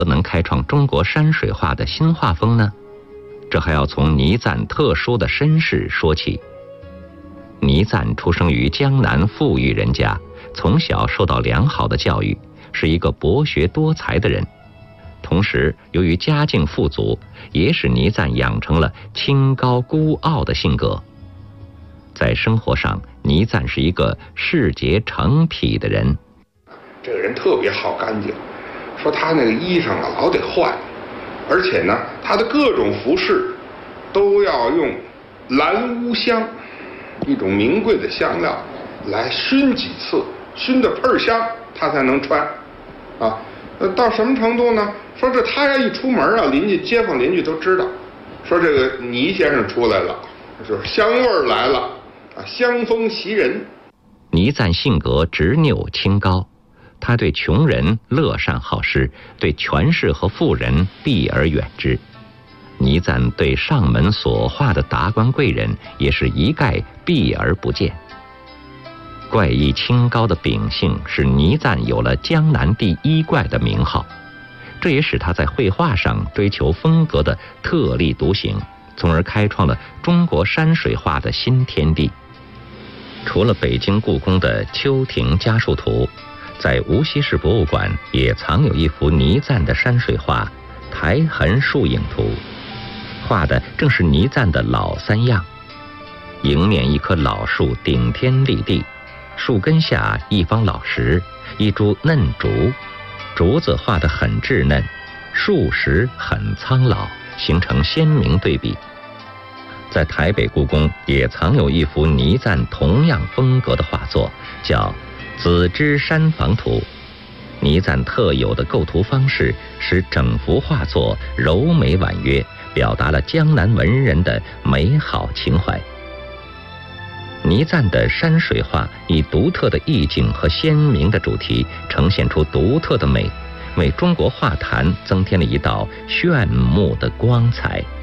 能开创中国山水画的新画风呢？这还要从倪瓒特殊的身世说起。倪瓒出生于江南富裕人家，从小受到良好的教育，是一个博学多才的人。同时，由于家境富足，也使倪瓒养成了清高孤傲的性格。在生活上，倪瓒是一个视洁诚癖的人。 这个人特别好干净，说他那个衣裳啊老得换，而且呢，他的各种服饰都要用蓝乌香，一种名贵的香料来熏几次，熏得倍儿香，他才能穿。啊，到什么程度呢？说这他要一出门啊，街坊邻居都知道，说这个倪先生出来了，就是香味儿来了啊，香风袭人。 倪瓒性格执拗清高，他对穷人乐善好施，对权势和富人避而远之。倪瓒对上门所画的达官贵人也是一概避而不见。怪异清高的秉性使倪瓒有了江南第一怪的名号，这也使他在绘画上追求风格的特立独行，从而开创了中国山水画的新天地。除了北京故宫的《秋亭家树图》，在无锡市博物馆也藏有一幅倪瓒的山水画《苔痕树影图》，画的正是倪瓒的老三样。迎面一棵老树顶天立地，树根下一方老石，一株嫩竹，竹子画得很稚嫩，树石很苍老，形成鲜明对比。在台北故宫也藏有一幅倪瓒同样风格的画作，叫《紫芝山房图》。倪瓒特有的构图方式使整幅画作柔美婉约，表达了江南文人的美好情怀。倪瓒的山水画以独特的意境和鲜明的主题，呈现出独特的美，为中国画坛增添了一道炫目的光彩。